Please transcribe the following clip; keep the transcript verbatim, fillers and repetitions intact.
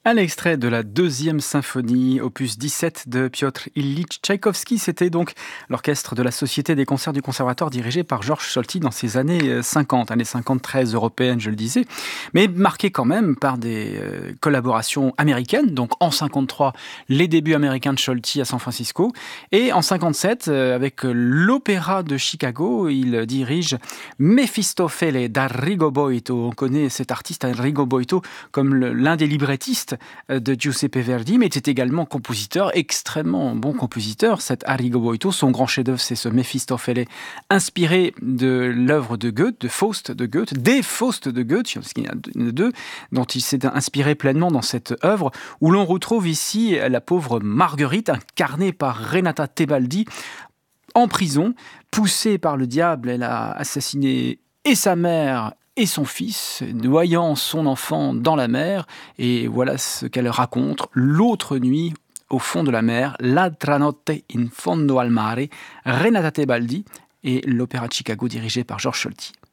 Un extrait de la deuxième symphonie, opus dix-sept de Piotr Ilyich Tchaïkovski. C'était donc l'orchestre de la Société des concerts du Conservatoire dirigé par Georges Solti dans ces années cinquante, années cinquante très européennes, je le disais, mais marquées quand même par des euh, collaborations américaines. Donc en cinquante-trois, les débuts américains de Solti à San Francisco, et en cinquante-sept, euh, avec l'Opéra de Chicago, il dirige Mefistofele d'Arrigo Boito. On connaît cet artiste Arrigo Boito comme le, l'un des librettistes de Giuseppe Verdi, mais était également compositeur, extrêmement bon compositeur, cet Arrigo Boito. Son grand chef-d'œuvre, c'est ce Mefistofele, inspiré de l'œuvre de Goethe, de Faust de Goethe, des Faust de Goethe, parce qu'il y en a deux, dont il s'est inspiré pleinement dans cette œuvre, où l'on retrouve ici la pauvre Marguerite, incarnée par Renata Tebaldi, en prison, poussée par le diable. Elle a assassiné et sa mère et son fils, noyant son enfant dans la mer. Et voilà ce qu'elle raconte l'autre nuit au fond de la mer, L'altra notte in fondo al mare, Renata Tebaldi et l'Opéra de Chicago dirigé par Georges Solti.